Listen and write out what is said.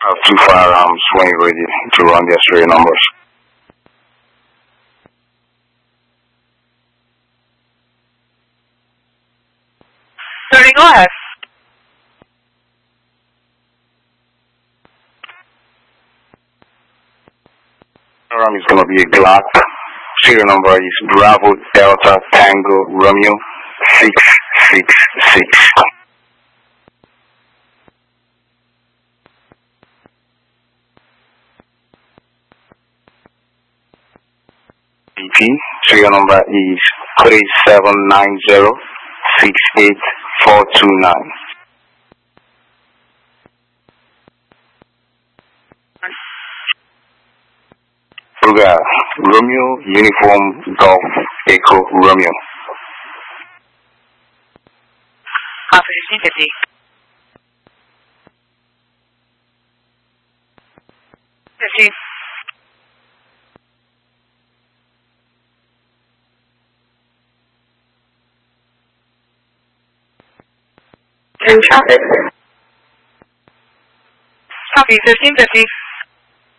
have two firearms when you're ready to run their serial numbers. Ready, go ahead. Firearm is going to be a Glock. Serial number is Bravo Delta Tango Romeo 666. BP. Serial number is 3790-68429. Ruger, Romeo Uniform Golf Echo Romeo. Copy 1550. Copy 1550.